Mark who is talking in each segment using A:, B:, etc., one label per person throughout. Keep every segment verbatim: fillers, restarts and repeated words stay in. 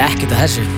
A: ekkert að þessu.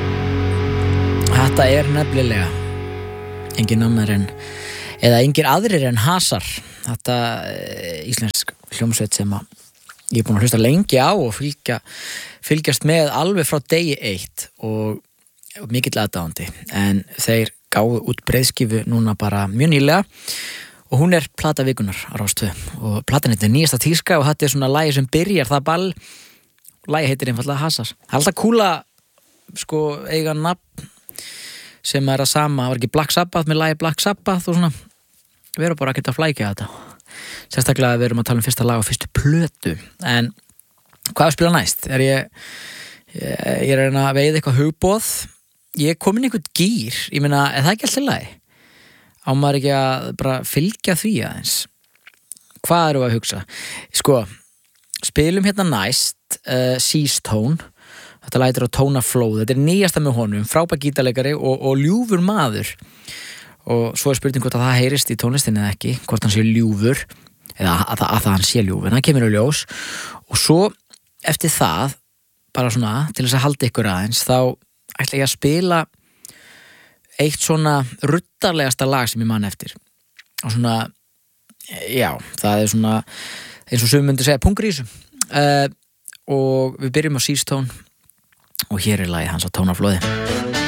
A: Þetta er nefnilega engin annar en eða engir aðrir en Hasar. Þetta íslensk hljómsveit sem að ég er búin að hlusta lengi á og fylgja, fylgjast með alveg frá degi eitt og mikill aðdáandi. En þeir gáfu út breiðskífu núna bara mjög nýlega og hún er plata vikunar á Rás tvö og platan heitir Nýjasta tíska og þetta er svona lagi sem byrjar það ball. Lagi heitir einfaldlega Hasar. Það er alltaf kúl að sko eiga nafn sem er að sama, var ekki Black Sabbath með lagi Black Sabbath og svona. Við erum bara að geta að flækja þetta. Sérstaklega við erum að tala um fyrsta lag og fyrstu plötu. En hvað er að spila næst? Er ég, ég, ég er að reyna að veiða eitthvað hugboð. Ég er komin í einhvern gýr. Ég meina, er það ekki alltaf lagi? Á maður ekki að bara fylgja því aðeins. Hvað eru að hugsa? Sko, spilum hérna næst uh, Seastone. Þetta lætur á Tone of Flow. Þetta er nýjasta með honum, frábær gítarleikari og, og ljúfur maður. Og svo er spurning hvort að það heyrist í tónlistinni eða ekki, hvort hann sé ljúfur eða að, að, að það hann sé ljúfur, en það kemur á ljós. Og svo eftir það, bara svona til þess að halda ykkur aðeins, þá ætla ég að spila eitt svona ruddarlegasta lag sem ég man eftir. Og svona, já, það er svona eins og sum myndi segja pungrýsu. Uh, og við byrjum á Seastone og hér er lagið hans á Tone of Flow.